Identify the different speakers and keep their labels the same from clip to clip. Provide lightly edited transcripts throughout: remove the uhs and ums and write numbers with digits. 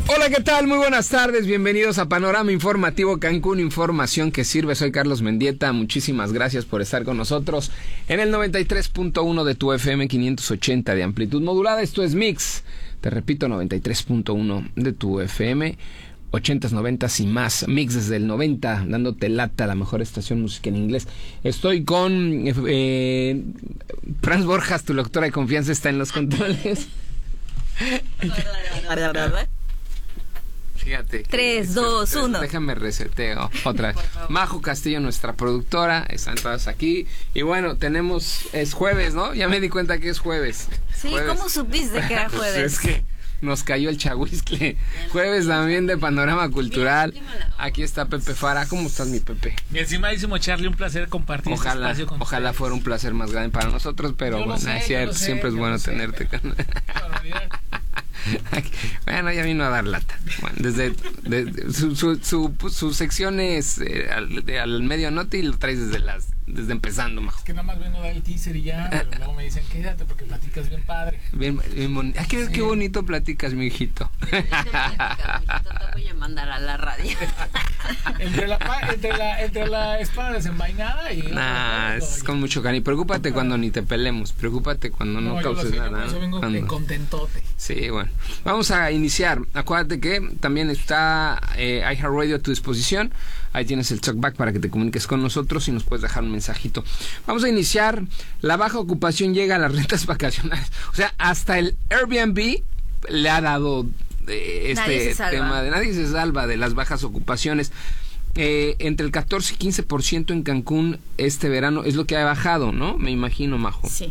Speaker 1: Hola, ¿qué tal? Muy buenas tardes, bienvenidos a Panorama Informativo Cancún, información que sirve. Soy Carlos Mendieta, muchísimas gracias por estar con nosotros en el 93.1 de tu FM, 580 de amplitud modulada. Esto es Mix, te repito, 93.1 de tu FM, 80s, 90s y más. Mix desde el 90, dándote lata, la mejor estación música en inglés. Estoy con Franz Borjas, tu doctora de confianza, está en los controles. Fíjate.
Speaker 2: 3, 2, 1.
Speaker 1: Déjame reseteo otra vez. Majo Castillo, nuestra productora, están todas aquí. Y bueno, es jueves, ¿no? Ya me di cuenta que es jueves.
Speaker 2: Sí,
Speaker 1: jueves.
Speaker 2: ¿Cómo supiste que era jueves?
Speaker 1: Pues es que nos cayó el chahuizcle. Jueves también de Panorama Cultural. Aquí está Pepe Fara. ¿Cómo estás, mi Pepe?
Speaker 3: Mi estimadísimo Charlie, un placer compartir este espacio con
Speaker 1: Ojalá
Speaker 3: ustedes.
Speaker 1: fuera un placer más grande para nosotros, pero bueno, siempre es bueno tenerte. Bueno, ya vino a dar lata. Bueno, desde su sección es al medio noti y lo traes desde empezando, Majo.
Speaker 3: Es que nada más vengo a dar el teaser y ya, pero luego me dicen, quédate porque platicas bien padre.
Speaker 1: Bien bonito. Qué bonito platicas, mi hijito.
Speaker 2: Te voy a mandar a la radio.
Speaker 3: entre la espada desenvainada y...
Speaker 1: Es con mucho cariño. Preocúpate cuando ni te pelemos. Preocúpate cuando no causes nada.
Speaker 3: Yo vengo contentote.
Speaker 1: Sí, bueno. Vamos a iniciar. Acuérdate que también está iHeartRadio a tu disposición. Ahí tienes el talkback para que te comuniques con nosotros y nos puedes dejar un mensajito. Vamos a iniciar. La baja ocupación llega a las rentas vacacionales. O sea, hasta el Airbnb le ha dado este tema de nadie se salva de las bajas ocupaciones. Entre el 14 y 15% en Cancún este verano es lo que ha bajado, ¿no? Me imagino, Majo.
Speaker 2: Sí.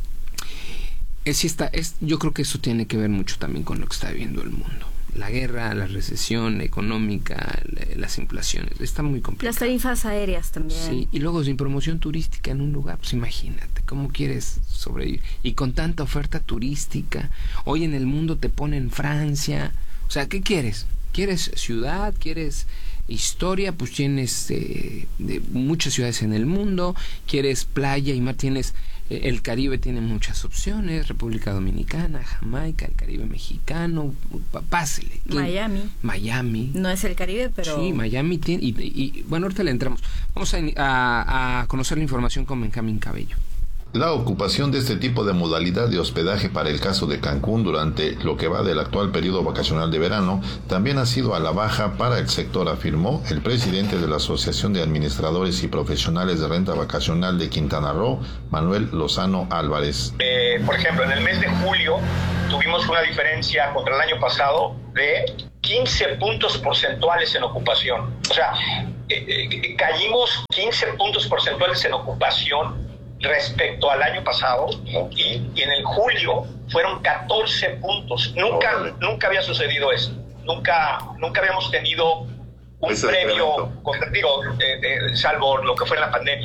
Speaker 1: Yo creo que eso tiene que ver mucho también con lo que está viviendo el mundo. La guerra, la recesión económica, las inflaciones. Está muy complicado.
Speaker 2: Las tarifas aéreas también.
Speaker 1: Sí, y luego sin promoción turística en un lugar, pues imagínate, ¿cómo quieres sobrevivir? Y con tanta oferta turística, hoy en el mundo te ponen Francia. O sea, ¿qué quieres? ¿Quieres ciudad? ¿Quieres historia? Pues tienes de muchas ciudades en el mundo. ¿Quieres playa y mar? Tienes... El Caribe tiene muchas opciones, República Dominicana, Jamaica, el Caribe mexicano, pásele. Miami.
Speaker 2: No es el Caribe, pero...
Speaker 1: Sí, Miami tiene, y bueno, ahorita le entramos. Vamos a conocer la información con Benjamín Cabello.
Speaker 4: La ocupación de este tipo de modalidad de hospedaje para el caso de Cancún durante lo que va del actual periodo vacacional de verano también ha sido a la baja para el sector, afirmó el presidente de la Asociación de Administradores y Profesionales de Renta Vacacional de Quintana Roo, Manuel Lozano Álvarez.
Speaker 5: Por ejemplo, en el mes de julio tuvimos una diferencia contra el año pasado de 15 puntos porcentuales en ocupación. O sea, caímos 15 puntos porcentuales en ocupación respecto al año pasado, y en el julio fueron 14 puntos. Nunca había sucedido eso. Nunca habíamos tenido un previo, salvo lo que fue en la pandemia.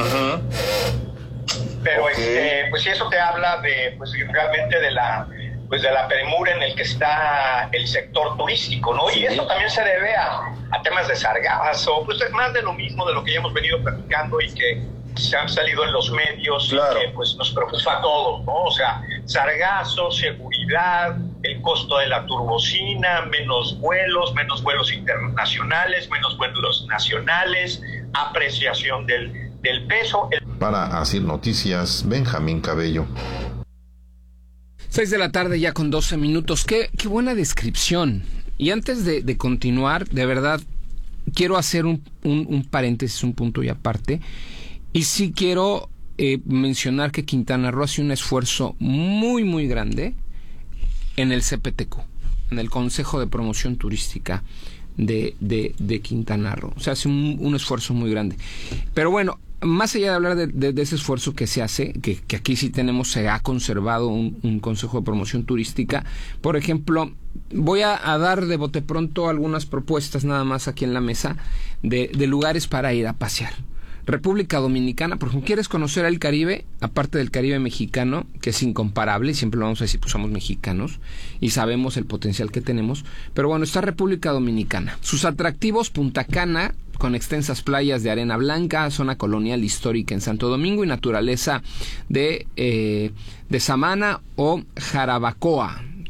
Speaker 5: Pero pues eso te habla de realmente de la premura en el que está el sector turístico, ¿no? Sí. Y eso también se debe a temas de sargazo, pues es más de lo mismo de lo que ya hemos venido platicando y que se han salido en los medios. Claro. Y que pues nos preocupa a todos, ¿no? O sea, sargazo, seguridad, el costo de la turbocina, menos vuelos internacionales, menos vuelos nacionales, apreciación del peso.
Speaker 4: Para Asir Noticias, Benjamín Cabello.
Speaker 1: 6 de la tarde ya con 12 minutos. Qué buena descripción. Y antes de continuar, de verdad, quiero hacer un paréntesis, un punto y aparte. Y sí quiero mencionar que Quintana Roo hace un esfuerzo muy, muy grande en el CPTQ, en el Consejo de Promoción Turística de Quintana Roo. O sea, hace un esfuerzo muy grande. Pero bueno, más allá de hablar de ese esfuerzo que se hace, que aquí sí se ha conservado un Consejo de Promoción Turística. Por ejemplo, voy a dar de bote pronto algunas propuestas nada más aquí en la mesa de lugares para ir a pasear. República Dominicana, por ejemplo, ¿quieres conocer el Caribe? Aparte del Caribe mexicano, que es incomparable, y siempre lo vamos a decir, pues somos mexicanos y sabemos el potencial que tenemos, pero bueno, está República Dominicana. Sus atractivos: Punta Cana, con extensas playas de arena blanca, zona colonial histórica en Santo Domingo y naturaleza de Samana o Jarabacoa,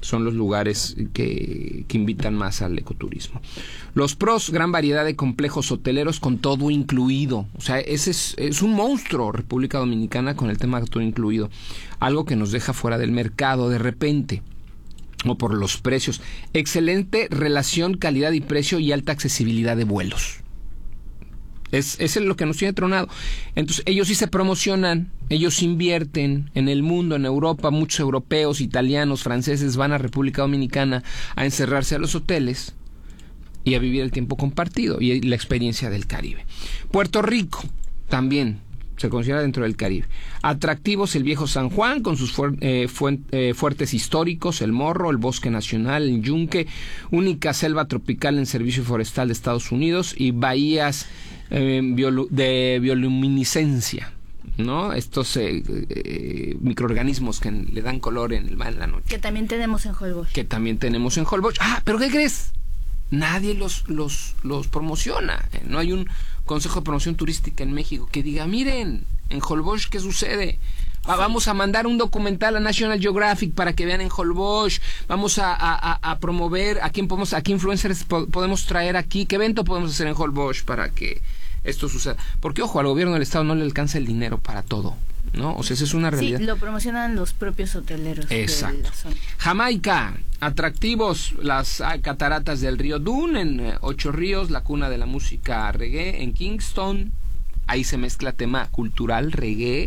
Speaker 1: son los lugares que invitan más al ecoturismo. Los pros, gran variedad de complejos hoteleros con todo incluido. O sea, ese es un monstruo República Dominicana con el tema de todo incluido. Algo que nos deja fuera del mercado de repente, o por los precios. Excelente relación calidad y precio y alta accesibilidad de vuelos. Es lo que nos tiene tronado. Entonces, ellos sí se promocionan, ellos invierten en el mundo, en Europa. Muchos europeos, italianos, franceses van a República Dominicana a encerrarse a los hoteles y a vivir el tiempo compartido y la experiencia del Caribe. Puerto Rico también se considera dentro del Caribe. Atractivos, el viejo San Juan con sus fuertes históricos, el Morro, el Bosque Nacional, el Yunque, única selva tropical en servicio forestal de Estados Unidos y bahías de bioluminiscencia, ¿no? Estos microorganismos que le dan color en el mar en la noche.
Speaker 6: Que también tenemos en Holbox.
Speaker 1: ¿Pero qué crees? Nadie los promociona. No hay un consejo de promoción turística en México que diga, miren, en Holbox, ¿qué sucede? Vamos a mandar un documental a National Geographic para que vean en Holbox. Vamos a promover a qué influencers podemos traer aquí, qué evento podemos hacer en Holbox para que esto suceda. Porque, ojo, al gobierno del estado no le alcanza el dinero para todo, ¿no? O sea, esa es una realidad.
Speaker 6: Sí, lo promocionan los propios hoteleros.
Speaker 1: Exacto.
Speaker 6: De la zona.
Speaker 1: Jamaica, atractivos, las cataratas del río Dune en Ocho Ríos, la cuna de la música reggae en Kingston. Ahí se mezcla tema cultural, reggae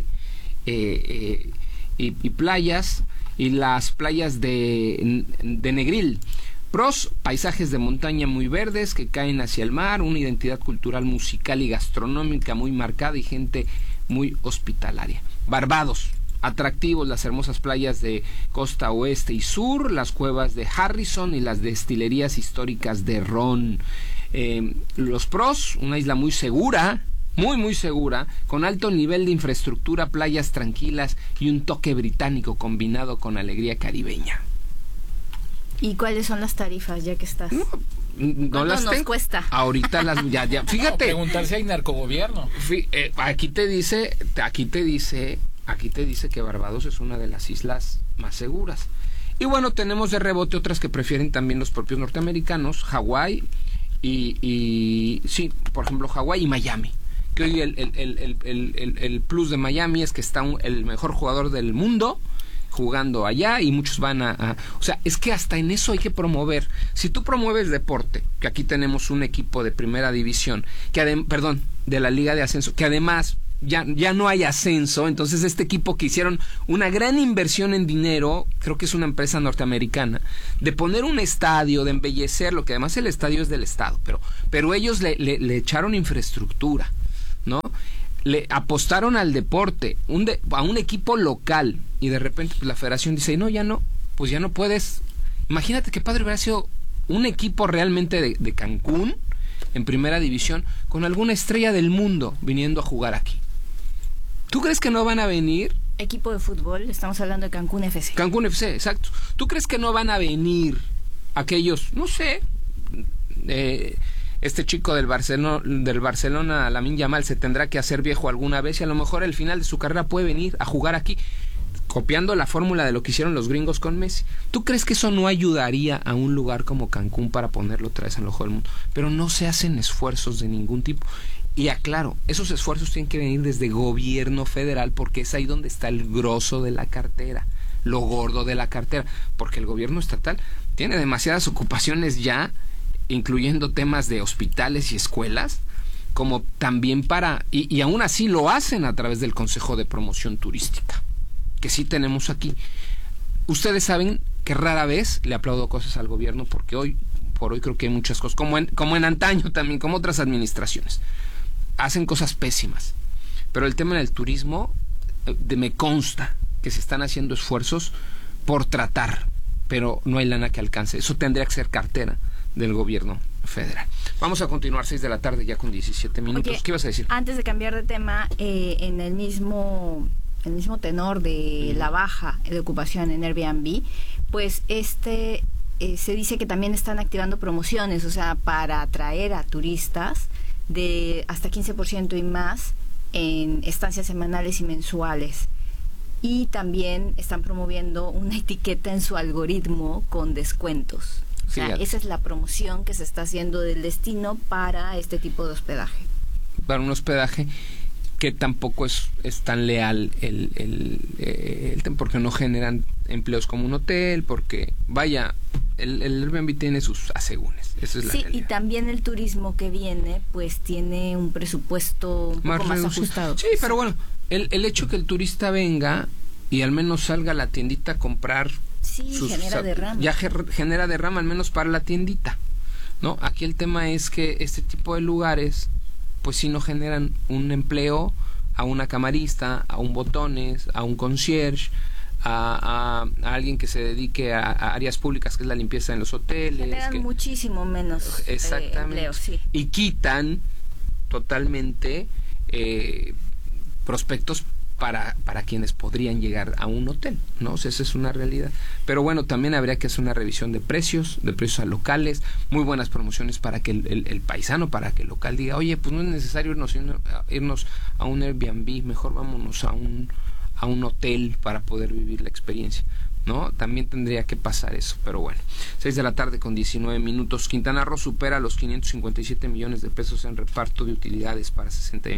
Speaker 1: y playas, y las playas de Negril. Pros, paisajes de montaña muy verdes que caen hacia el mar, una identidad cultural, musical y gastronómica muy marcada y gente muy hospitalaria. Barbados, atractivos, las hermosas playas de costa oeste y sur, las cuevas de Harrison y las destilerías históricas de Ron. Los pros, una isla muy segura, muy segura, con alto nivel de infraestructura, playas tranquilas y un toque británico combinado con alegría caribeña.
Speaker 6: ¿Y cuáles son las tarifas, ya que estás?
Speaker 1: No las
Speaker 6: nos cuesta?
Speaker 1: Ahorita las ya fíjate.
Speaker 3: No, preguntar si hay narcogobierno.
Speaker 1: Aquí te dice que Barbados es una de las islas más seguras. Y bueno, tenemos de rebote otras que prefieren también los propios norteamericanos, Hawái y sí, por ejemplo, Hawái y Miami. Que hoy el plus de Miami es que está el mejor jugador del mundo jugando allá y muchos van o sea, es que hasta en eso hay que promover. Si tú promueves deporte, que aquí tenemos un equipo de primera división, de la Liga de Ascenso, que además ya no hay ascenso, entonces este equipo que hicieron una gran inversión en dinero, creo que es una empresa norteamericana, de poner un estadio, de embellecerlo, que además el estadio es del estado, pero ellos le echaron infraestructura, ¿no? Le apostaron al deporte, a un equipo local, y de repente pues, la federación dice, no, ya no puedes. Imagínate qué padre hubiera sido un equipo realmente de Cancún, en primera división, con alguna estrella del mundo viniendo a jugar aquí. ¿Tú crees que no van a venir?
Speaker 6: Equipo de fútbol, estamos hablando de Cancún FC.
Speaker 1: Cancún FC, exacto. ¿Tú crees que no van a venir aquellos, no sé, este chico del Barcelona, Lamine Yamal, se tendrá que hacer viejo alguna vez y a lo mejor al final de su carrera puede venir a jugar aquí, copiando la fórmula de lo que hicieron los gringos con Messi? ¿Tú crees que eso no ayudaría a un lugar como Cancún para ponerlo otra vez en el ojo del mundo? Pero no se hacen esfuerzos de ningún tipo. Y aclaro, esos esfuerzos tienen que venir desde gobierno federal, porque es ahí donde está el grosso de la cartera, lo gordo de la cartera, porque el gobierno estatal tiene demasiadas ocupaciones ya, incluyendo temas de hospitales y escuelas, como también y aún así lo hacen a través del Consejo de Promoción Turística, que sí tenemos aquí. Ustedes saben que rara vez le aplaudo cosas al gobierno, porque por hoy creo que hay muchas cosas, como en antaño también, como otras administraciones, hacen cosas pésimas. Pero el tema del turismo, me consta que se están haciendo esfuerzos por tratar, pero no hay lana que alcance. Eso tendría que ser cartera del gobierno federal. Vamos a continuar, 6 de la tarde ya con 17 minutos.
Speaker 6: Oye,
Speaker 1: ¿qué ibas a decir?
Speaker 6: Antes de cambiar de tema, en el mismo tenor de la baja de ocupación en Airbnb, pues se dice que también están activando promociones, o sea, para atraer a turistas de hasta 15% y más en estancias semanales y mensuales. y también están promoviendo una etiqueta en su algoritmo con descuentos. O sea, esa es la promoción que se está haciendo del destino para este tipo de hospedaje.
Speaker 1: Para un hospedaje que tampoco es tan leal porque no generan empleos como un hotel, porque vaya, el Airbnb tiene sus asegúnes, eso es la realidad.
Speaker 6: Y también el turismo que viene pues tiene un presupuesto un poco más ajustado.
Speaker 1: Sí, pero bueno, el hecho que el turista venga y al menos salga a la tiendita a comprar,
Speaker 6: genera derrama.
Speaker 1: Ya genera derrama, al menos para la tiendita, ¿no? Aquí el tema es que este tipo de lugares pues sí no generan un empleo a una camarista, a un botones, a un concierge, a alguien que se dedique a áreas públicas, que es la limpieza en los hoteles.
Speaker 6: Generan muchísimo menos empleo, sí.
Speaker 1: Y quitan totalmente prospectos para quienes podrían llegar a un hotel, ¿no? O sea, esa es una realidad. Pero bueno, también habría que hacer una revisión de precios a locales, muy buenas promociones para que el paisano, para que el local diga, oye, pues no es necesario irnos a un Airbnb, mejor vámonos a un hotel para poder vivir la experiencia, ¿no? También tendría que pasar eso, pero bueno. 6:19 p.m. Quintana Roo supera los 557 millones de pesos en reparto de utilidades para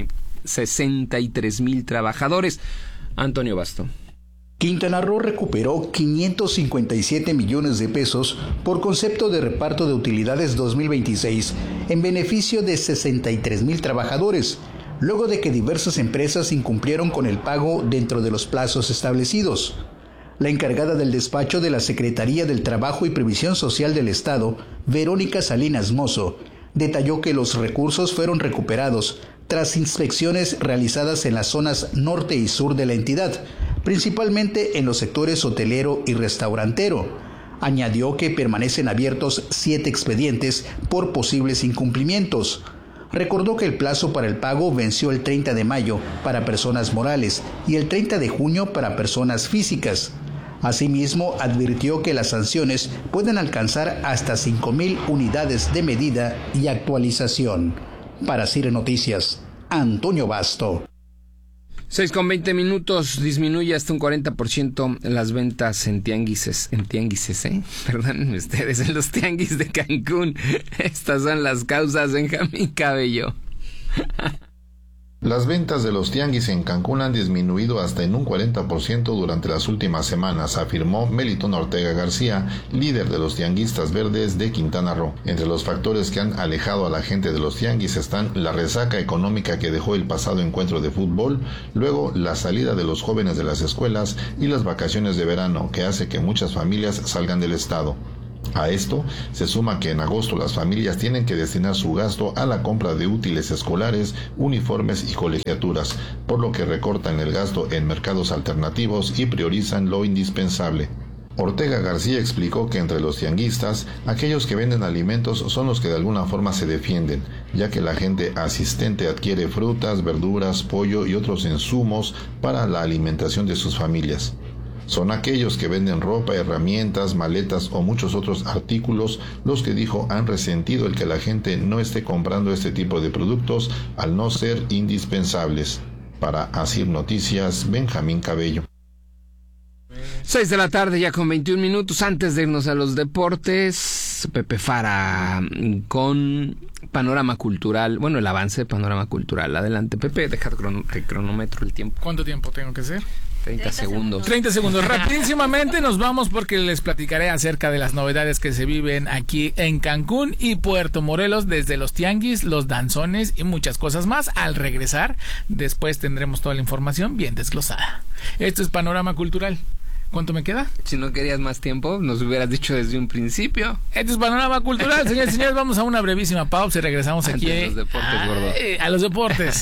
Speaker 1: 63,000 trabajadores. Antonio Basto.
Speaker 7: Quintana Roo recuperó 557 millones de pesos por concepto de reparto de utilidades 2026 en beneficio de 63,000 trabajadores, luego de que diversas empresas incumplieron con el pago dentro de los plazos establecidos. La encargada del despacho de la Secretaría del Trabajo y Previsión Social del Estado, Verónica Salinas Mozo, detalló que los recursos fueron recuperados tras inspecciones realizadas en las zonas norte y sur de la entidad, principalmente en los sectores hotelero y restaurantero. Añadió que permanecen abiertos 7 expedientes por posibles incumplimientos. Recordó que el plazo para el pago venció el 30 de mayo para personas morales y el 30 de junio para personas físicas. Asimismo, advirtió que las sanciones pueden alcanzar hasta 5,000 unidades de medida y actualización. Para CIRE Noticias, Antonio Basto.
Speaker 1: 6:20 disminuye hasta un 40% las ventas en tianguises, perdónenme ustedes, en los tianguis de Cancún. Estas son las causas, Benjamín Cabello.
Speaker 4: Las ventas de los tianguis en Cancún han disminuido hasta en un 40% durante las últimas semanas, afirmó Melitón Ortega García, líder de los tianguistas verdes de Quintana Roo. Entre los factores que han alejado a la gente de los tianguis están la resaca económica que dejó el pasado encuentro de fútbol, luego la salida de los jóvenes de las escuelas y las vacaciones de verano, que hace que muchas familias salgan del estado. A esto se suma que en agosto las familias tienen que destinar su gasto a la compra de útiles escolares, uniformes y colegiaturas, por lo que recortan el gasto en mercados alternativos y priorizan lo indispensable. Ortega García explicó que entre los tianguistas, aquellos que venden alimentos son los que de alguna forma se defienden, ya que la gente asistente adquiere frutas, verduras, pollo y otros insumos para la alimentación de sus familias. Son aquellos que venden ropa, herramientas, maletas o muchos otros artículos los que dijo han resentido el que la gente no esté comprando este tipo de productos al no ser indispensables. Para ASIR Noticias, Benjamín Cabello.
Speaker 1: 6 de la tarde ya con 21 minutos. Antes de irnos a los deportes, Pepe Fara con Panorama Cultural. Bueno, el avance de Panorama Cultural. Adelante, Pepe, deja que cronómetro el tiempo.
Speaker 3: ¿Cuánto tiempo tengo que hacer?
Speaker 1: 30 segundos.
Speaker 3: 30 segundos. Rapidísimamente nos vamos porque les platicaré acerca de las novedades que se viven aquí en Cancún y Puerto Morelos, desde los tianguis, los danzones y muchas cosas más. Al regresar, después tendremos toda la información bien desglosada. Esto es Panorama Cultural. ¿Cuánto me queda?
Speaker 1: Si no querías más tiempo, nos hubieras dicho desde un principio.
Speaker 3: Esto es Panorama Cultural, señores y señores. Vamos a una brevísima pausa y regresamos aquí.
Speaker 1: A los deportes, gordo.
Speaker 3: A los deportes.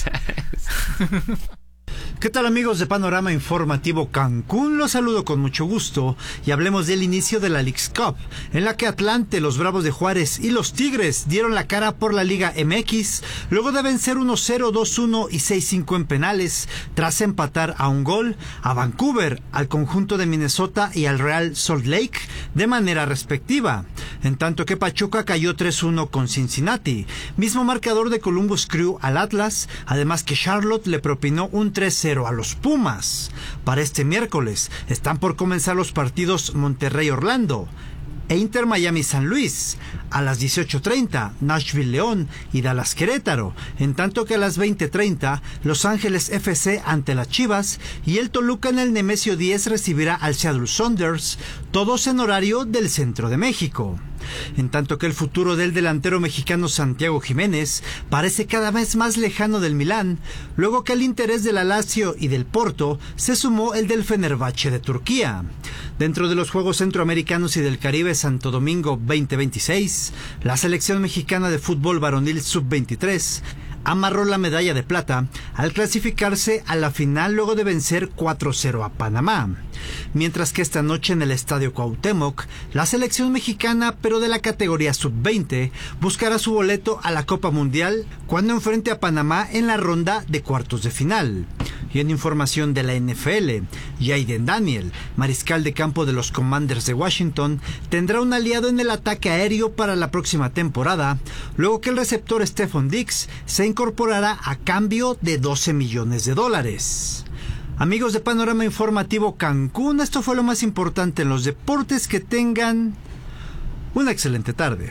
Speaker 8: ¿Qué tal, amigos de Panorama Informativo Cancún? Los saludo con mucho gusto y hablemos del inicio de la Leagues Cup, en la que Atlante, los Bravos de Juárez y los Tigres dieron la cara por la Liga MX, luego de vencer 1-0, 2-1 y 6-5 en penales, tras empatar a un gol a Vancouver, al conjunto de Minnesota y al Real Salt Lake de manera respectiva. en tanto que Pachuca cayó 3-1 con Cincinnati, mismo marcador de Columbus Crew al Atlas, además que Charlotte le propinó un 3-0 a los Pumas. Para este miércoles están por comenzar los partidos Monterrey-Orlando e Inter Miami-San Luis, a las 18:30 Nashville-León y Dallas-Querétaro, en tanto que a las 20:30 Los Ángeles FC ante las Chivas y el Toluca en el Nemesio 10 recibirá al Seattle Sounders, todos en horario del centro de México. En tanto que el futuro del delantero mexicano Santiago Jiménez parece cada vez más lejano del Milán, luego que al interés del Lazio y del Porto se sumó el del Fenerbahce de Turquía. Dentro de los Juegos Centroamericanos y del Caribe Santo Domingo 2026, la selección mexicana de fútbol varonil sub-23 amarró la medalla de plata al clasificarse a la final luego de vencer 4-0 a Panamá. Mientras que esta noche en el Estadio Cuauhtémoc, la selección mexicana, pero de la categoría sub-20, buscará su boleto a la Copa Mundial cuando enfrente a Panamá en la ronda de cuartos de final. Y en información de la NFL, Jayden Daniel, mariscal de campo de los Commanders de Washington, tendrá un aliado en el ataque aéreo para la próxima temporada, luego que el receptor Stephon Diggs se incorporará a cambio de $12 millones. Amigos de Panorama Informativo Cancún, esto fue lo más importante en los deportes. Que tengan una excelente tarde.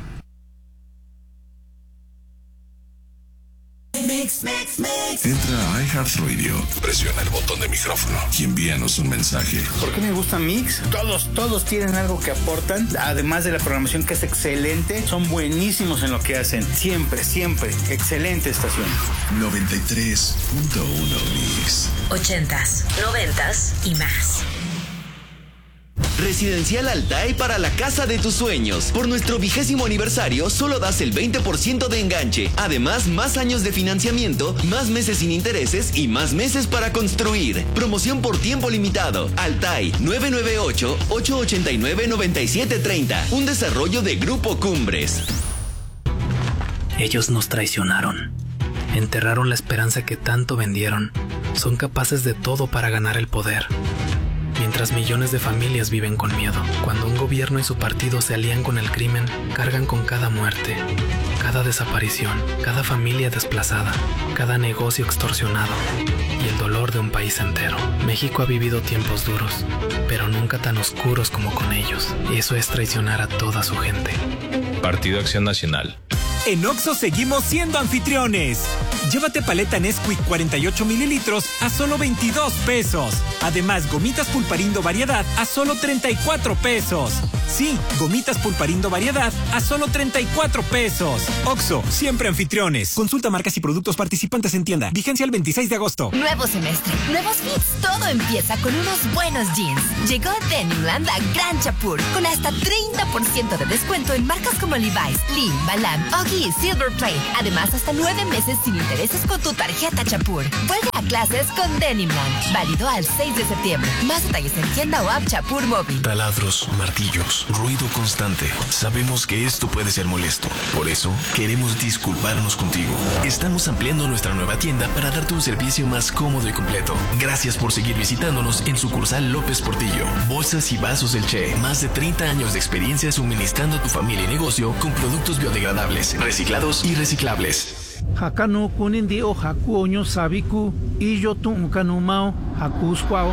Speaker 9: Entra a iHeartRadio, presiona el botón de micrófono y envíanos un mensaje.
Speaker 10: ¿Por qué me gusta Mix? Todos tienen algo que aportan, además de la programación que es excelente, son buenísimos en lo que hacen, siempre, excelente estación.
Speaker 9: 93.1 Mix.
Speaker 11: 80s, 90s y más.
Speaker 12: Residencial Altay para la casa de tus sueños. Por nuestro 20º aniversario, solo das el 20% de enganche. Además, más años de financiamiento, más meses sin intereses y más meses para construir. Promoción por tiempo limitado. Altay, 998-889-9730. Un desarrollo de Grupo Cumbres.
Speaker 13: Ellos nos traicionaron. Enterraron la esperanza que tanto vendieron. Son capaces de todo para ganar el poder. Mientras millones de familias viven con miedo, cuando un gobierno y su partido se alían con el crimen, cargan con cada muerte, cada desaparición, cada familia desplazada, cada negocio extorsionado y el dolor de un país entero. México ha vivido tiempos duros, pero nunca tan oscuros como con ellos. Eso es traicionar a toda su gente.
Speaker 14: Partido Acción Nacional.
Speaker 15: En Oxxo seguimos siendo anfitriones. Llévate paleta Nesquik 48 mililitros a solo 22 pesos. Además, gomitas Pulparindo Variedad a solo 34 pesos. Sí, gomitas Pulparindo Variedad a solo 34 pesos. Oxxo, siempre anfitriones. Consulta marcas y productos participantes en tienda. Vigencia el 26 de agosto.
Speaker 11: Nuevo semestre, nuevos fits. Todo empieza con unos buenos jeans. Llegó Denimland a Gran Chapur con hasta 30% de descuento en marcas como Levi's, Lee, Balam, Oggy y Silver Plate. Además, hasta 9 meses sin intereses con tu tarjeta Chapur. Vuelve a clases con Denimland. Válido al 6 de septiembre. Más detalles en tienda o app Chapur móvil.
Speaker 9: Taladros, martillos, ruido constante. Sabemos que esto puede ser molesto. Por eso, queremos disculparnos contigo. Estamos ampliando nuestra nueva tienda para darte un servicio más cómodo y completo. Gracias por seguir visitándonos en sucursal López Portillo. Bolsas y vasos del Che. Más de 30 años de experiencia suministrando a tu familia y negocio con productos biodegradables, reciclados y reciclables.
Speaker 16: Hakanu kunindi o haku oño sabiku y yo tu kanumao hakusquao.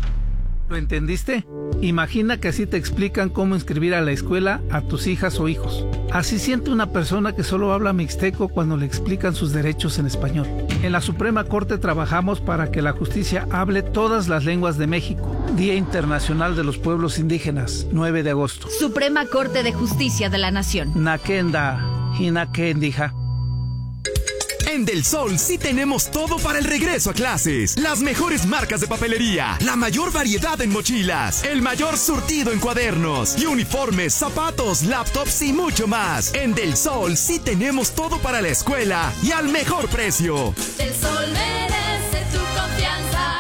Speaker 16: ¿Lo entendiste? Imagina que así te explican cómo inscribir a la escuela a tus hijas o hijos. Así siente una persona que solo habla mixteco cuando le explican sus derechos en español. En la Suprema Corte trabajamos para que la justicia hable todas las lenguas de México. Día Internacional de los Pueblos Indígenas, 9 de agosto.
Speaker 17: Suprema Corte de Justicia de la Nación.
Speaker 16: Nakenda, Hinakendija.
Speaker 18: En Del Sol sí tenemos todo para el regreso a clases. Las mejores marcas de papelería, la mayor variedad en mochilas, el mayor surtido en cuadernos y uniformes, zapatos, laptops y mucho más. En Del Sol sí tenemos todo para la escuela y al mejor precio.
Speaker 19: Del Sol merece tu confianza.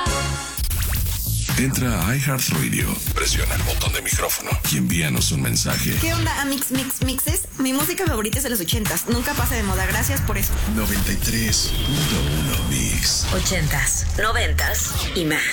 Speaker 9: Entra a iHeartRadio, presiona el botón de micrófono y envíanos un mensaje.
Speaker 20: ¿Qué onda, Amix Mixes? Mi música favorita es de los 80s. Nunca pasa de moda. Gracias por eso.
Speaker 9: 93.1 Mix.
Speaker 11: 80s, 90s y más.